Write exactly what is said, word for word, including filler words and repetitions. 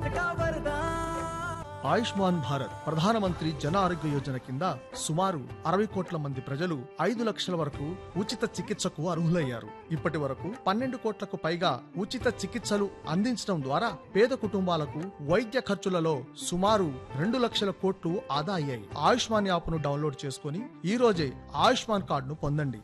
ఆయుష్మాన్ భారత్ ప్రధానమంత్రి జన ఆరోగ్య యోజన కింద సుమారు అరవై కోట్ల మంది ప్రజలు ఐదు లక్షల వరకు ఉచిత చికిత్సకు అర్హులయ్యారు. ఇప్పటి వరకు పన్నెండు కోట్లకు పైగా ఉచిత చికిత్సలు అందించడం ద్వారా పేద కుటుంబాలకు వైద్య ఖర్చులలో సుమారు రెండు లక్షల కోట్లు ఆదా అయ్యాయి. ఆయుష్మాన్ యాప్ ను డౌన్లోడ్ చేసుకుని ఈ రోజే ఆయుష్మాన్ కార్డును పొందండి.